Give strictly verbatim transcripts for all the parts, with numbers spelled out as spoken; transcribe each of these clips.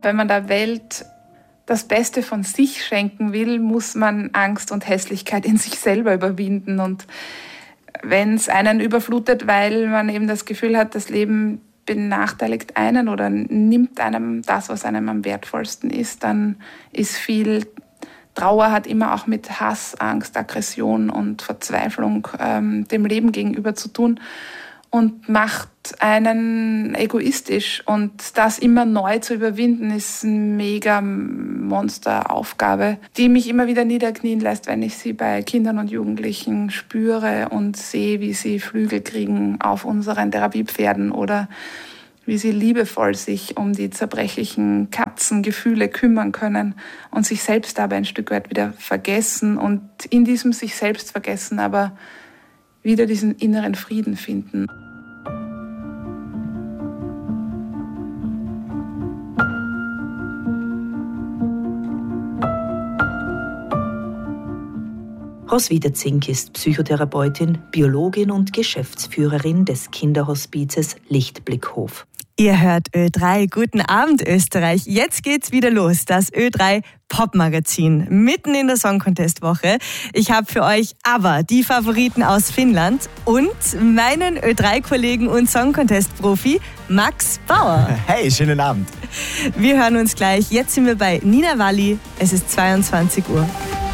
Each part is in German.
Wenn man der Welt das Beste von sich schenken will, muss man Angst und Hässlichkeit in sich selber überwinden. Und wenn es einen überflutet, weil man eben das Gefühl hat, das Leben benachteiligt einen oder nimmt einem das, was einem am wertvollsten ist, dann ist viel Trauer hat immer auch mit Hass, Angst, Aggression und Verzweiflung ähm, dem Leben gegenüber zu tun und macht einen egoistisch. Und das immer neu zu überwinden, ist eine mega Monsteraufgabe, die mich immer wieder niederknien lässt, wenn ich sie bei Kindern und Jugendlichen spüre und sehe, wie sie Flügel kriegen auf unseren Therapiepferden oder wie sie liebevoll sich um die zerbrechlichen Katzengefühle kümmern können und sich selbst dabei ein Stück weit wieder vergessen und in diesem sich selbst vergessen, aber wieder diesen inneren Frieden finden. Roswitha Zink ist Psychotherapeutin, Biologin und Geschäftsführerin des Kinderhospizes Lichtblickhof. Ihr hört Ö drei. Guten Abend, Österreich. Jetzt geht's wieder los. Das Ö drei Popmagazin. Mitten in der Song Contest Woche. Ich habe für euch aber die Favoriten aus Finnland und meinen Ö drei Kollegen und Song Contest Profi Max Bauer. Hey, schönen Abend. Wir hören uns gleich. Jetzt sind wir bei Nina Walli. Es ist zweiundzwanzig Uhr.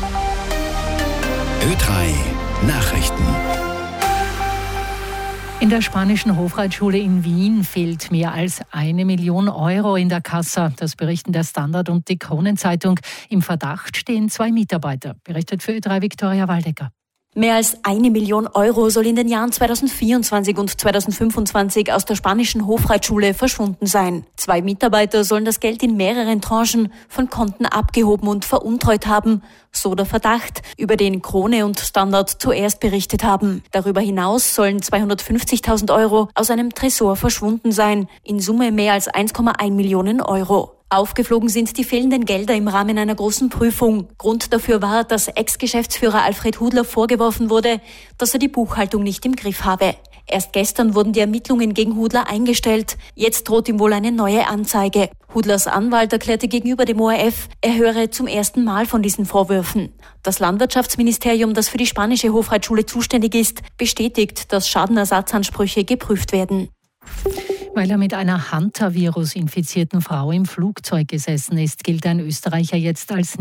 Ö drei Nachrichten. In der spanischen Hofreitschule in Wien fehlt mehr als eine Million Euro in der Kassa. Das berichten der Standard und die Kronenzeitung. Im Verdacht stehen zwei Mitarbeiter. Berichtet für Ö drei Viktoria Waldecker. Mehr als eine Million Euro soll in den Jahren zweitausendvierundzwanzig und zweitausendfünfundzwanzig aus der spanischen Hofreitschule verschwunden sein. Zwei Mitarbeiter sollen das Geld in mehreren Tranchen von Konten abgehoben und veruntreut haben. So der Verdacht, über den Krone und Standard zuerst berichtet haben. Darüber hinaus sollen zweihundertfünfzigtausend Euro aus einem Tresor verschwunden sein. In Summe mehr als eins Komma eins Millionen Euro. Aufgeflogen sind die fehlenden Gelder im Rahmen einer großen Prüfung. Grund dafür war, dass Ex-Geschäftsführer Alfred Hudler vorgeworfen wurde, dass er die Buchhaltung nicht im Griff habe. Erst gestern wurden die Ermittlungen gegen Hudler eingestellt. Jetzt droht ihm wohl eine neue Anzeige. Hudlers Anwalt erklärte gegenüber dem O R F, er höre zum ersten Mal von diesen Vorwürfen. Das Landwirtschaftsministerium, das für die spanische Hofreitschule zuständig ist, bestätigt, dass Schadenersatzansprüche geprüft werden. Weil er mit einer Hunter-Virus-infizierten Frau im Flugzeug gesessen ist, gilt ein Österreicher jetzt als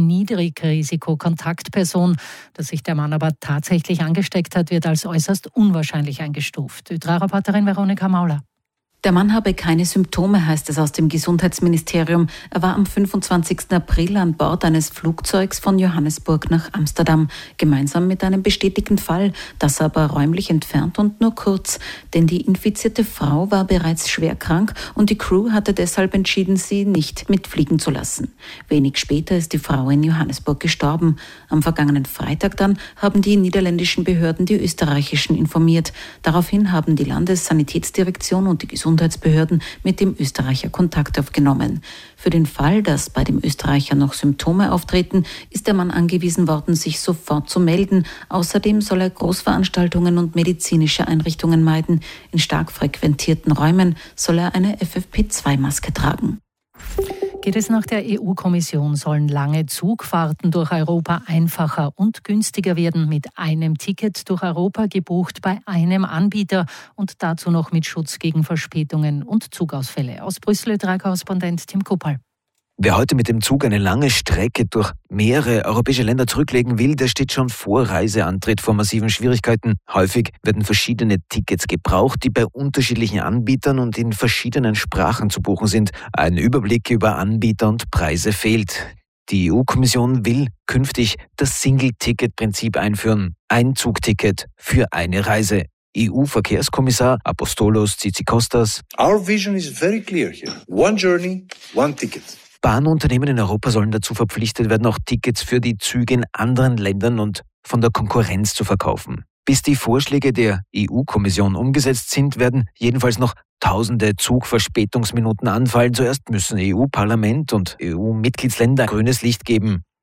Niedrigrisiko-Kontaktperson. Dass sich der Mann aber tatsächlich angesteckt hat, wird als äußerst unwahrscheinlich eingestuft. Ö drei Reporterin Veronika Mauler. Der Mann habe keine Symptome, heißt es aus dem Gesundheitsministerium. Er war am fünfundzwanzigsten April an Bord eines Flugzeugs von Johannesburg nach Amsterdam, gemeinsam mit einem bestätigten Fall, das aber räumlich entfernt und nur kurz. Denn die infizierte Frau war bereits schwer krank und die Crew hatte deshalb entschieden, sie nicht mitfliegen zu lassen. Wenig später ist die Frau in Johannesburg gestorben. Am vergangenen Freitag dann haben die niederländischen Behörden die österreichischen informiert. Daraufhin haben die Landessanitätsdirektion und die Gesundheitsbehörden Gesundheitsbehörden mit dem Österreicher Kontakt aufgenommen. Für den Fall, dass bei dem Österreicher noch Symptome auftreten, ist der Mann angewiesen worden, sich sofort zu melden. Außerdem soll er Großveranstaltungen und medizinische Einrichtungen meiden. In stark frequentierten Räumen soll er eine F F P zwei Maske tragen. Geht es nach der E U-Kommission, sollen lange Zugfahrten durch Europa einfacher und günstiger werden, mit einem Ticket durch Europa gebucht bei einem Anbieter und dazu noch mit Schutz gegen Verspätungen und Zugausfälle. Aus Brüssel Ö drei Korrespondent Tim Kuppal. Wer heute mit dem Zug eine lange Strecke durch mehrere europäische Länder zurücklegen will, der steht schon vor Reiseantritt vor massiven Schwierigkeiten. Häufig werden verschiedene Tickets gebraucht, die bei unterschiedlichen Anbietern und in verschiedenen Sprachen zu buchen sind. Ein Überblick über Anbieter und Preise fehlt. Die E U-Kommission will künftig das Single-Ticket-Prinzip einführen. Ein Zugticket für eine Reise. E U-Verkehrskommissar Apostolos Tzitzikostas. Our vision is very clear here. One journey, one ticket. Bahnunternehmen in Europa sollen dazu verpflichtet werden, auch Tickets für die Züge in anderen Ländern und von der Konkurrenz zu verkaufen. Bis die Vorschläge der E U-Kommission umgesetzt sind, werden jedenfalls noch tausende Zugverspätungsminuten anfallen. Zuerst müssen E U-Parlament und E U-Mitgliedsländer grünes Licht geben.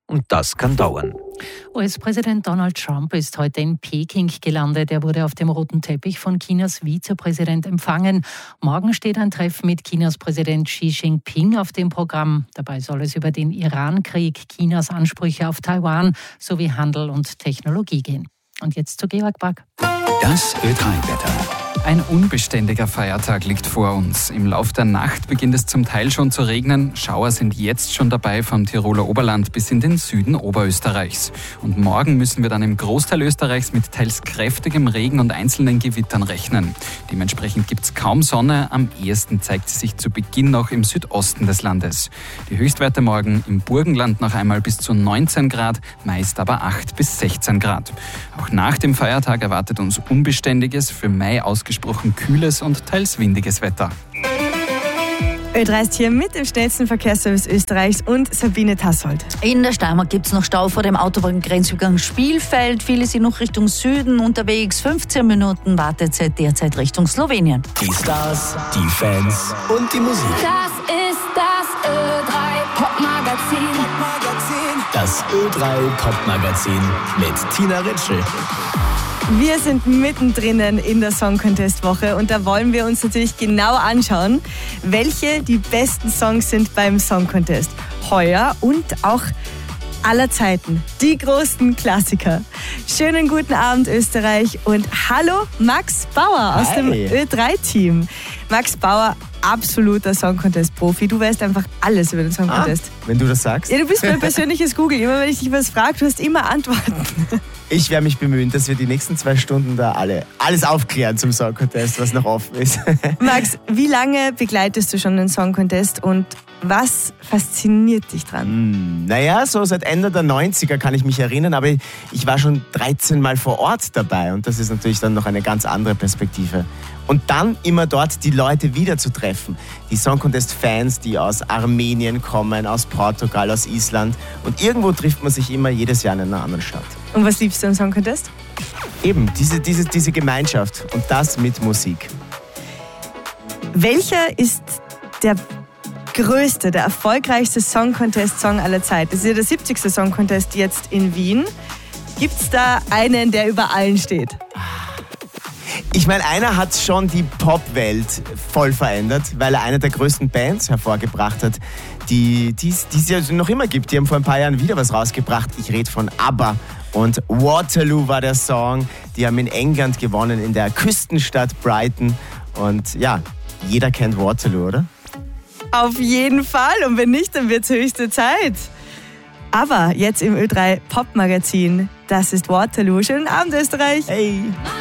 und das kann dauern. U S-Präsident Donald Trump ist heute in Peking gelandet. Er wurde auf dem roten Teppich von Chinas Vizepräsident empfangen. Morgen steht ein Treffen mit Chinas Präsident Xi Jinping auf dem Programm. Dabei soll es über den Iran-Krieg, Chinas Ansprüche auf Taiwan sowie Handel und Technologie gehen. Und jetzt zu Georg Back. Das Ö drei Wetter. Ein unbeständiger Feiertag liegt vor uns. Im Lauf der Nacht beginnt es zum Teil schon zu regnen. Schauer sind jetzt schon dabei vom Tiroler Oberland bis in den Süden Oberösterreichs. Und morgen müssen wir dann im Großteil Österreichs mit teils kräftigem Regen und einzelnen Gewittern rechnen. Dementsprechend gibt es kaum Sonne. Am ehesten zeigt sie sich zu Beginn noch im Südosten des Landes. Die Höchstwerte morgen im Burgenland noch einmal bis zu neunzehn Grad, meist aber acht bis sechzehn Grad. Auch nach dem Feiertag erwartet uns unbeständiges, für Mai ausgesprochen kühles und teils windiges Wetter. Ö drei ist hier mit dem schnellsten Verkehrsservice Österreichs und Sabine Tassold. In der Steiermark gibt es noch Stau vor dem Autobahngrenzübergang Spielfeld. Viele sind noch Richtung Süden unterwegs. fünfzehn Minuten Wartezeit derzeit Richtung Slowenien. Die Stars, die Fans und die Musik. Das ist das Ö drei Popmagazin. Das Ö drei Popmagazin mit Tina Ritschl. Wir sind mittendrin in der Song Contest Woche und da wollen wir uns natürlich genau anschauen, welche die besten Songs sind beim Song Contest heuer und auch aller Zeiten. Die großen Klassiker. Schönen guten Abend Österreich und hallo Max Bauer aus Hi. dem Ö drei Team. Max Bauer, absoluter Song Contest Profi. Du weißt einfach alles über den Song Contest. Ah, wenn du das sagst. Ja, du bist mein persönliches Google. Immer wenn ich dich was frage, du hast immer Antworten. Ich werde mich bemühen, dass wir die nächsten zwei Stunden da alle alles aufklären zum Song Contest, was noch offen ist. Max, wie lange begleitest du schon den Song Contest und was fasziniert dich dran? Hm, naja, so seit Ende der neunziger kann ich mich erinnern, aber ich war schon dreizehn Mal vor Ort dabei und das ist natürlich dann noch eine ganz andere Perspektive. Und dann immer dort die Leute wieder zu treffen. Die Song Contest-Fans, die aus Armenien kommen, aus Portugal, aus Island. Und irgendwo trifft man sich immer jedes Jahr in einer anderen Stadt. Und was liebst du am Song Contest? Eben, diese, diese, diese Gemeinschaft und das mit Musik. Welcher ist der größte, der erfolgreichste Song Contest-Song aller Zeit? Das ist ja der siebzigste Song Contest jetzt in Wien. Gibt es da einen, der über allen steht? Ich meine, einer hat schon die Popwelt voll verändert, weil er eine der größten Bands hervorgebracht hat, die es ja noch immer gibt. Die haben vor ein paar Jahren wieder was rausgebracht. Ich rede von ABBA. Und Waterloo war der Song. Die haben in England gewonnen, in der Küstenstadt Brighton. Und ja, jeder kennt Waterloo, oder? Auf jeden Fall. Und wenn nicht, dann wird es höchste Zeit. Aber jetzt im Ö drei Popmagazin, das ist Waterloo. Schönen Abend, Österreich. Hey.